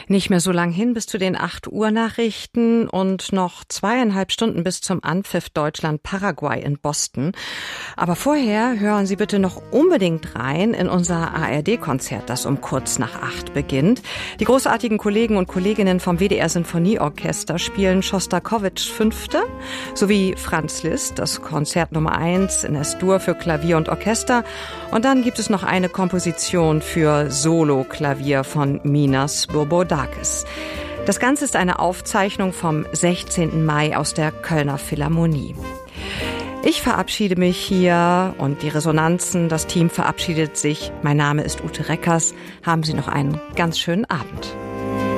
Nicht mehr so lang hin bis zu den 8 Uhr Nachrichten und noch 2,5 Stunden bis zum Anpfiff Deutschland-Paraguay in Boston. Aber vorher hören Sie bitte noch unbedingt rein in unser ARD-Konzert, das um kurz nach 8 beginnt. Die großartigen Kollegen und Kolleginnen vom WDR Sinfonieorchester spielen Schostakowitschs 5. sowie Franz Liszt, das Konzert Nummer 1 in S-Dur für Klavier und Orchester. Und dann gibt es noch eine Komposition für Solo-Klavier von Minas Bourboudakis. Das Ganze ist eine Aufzeichnung vom 16. Mai aus der Kölner Philharmonie. Ich verabschiede mich hier und die Resonanzen, das Team verabschiedet sich. Mein Name ist Ute Reckers. Haben Sie noch einen ganz schönen Abend.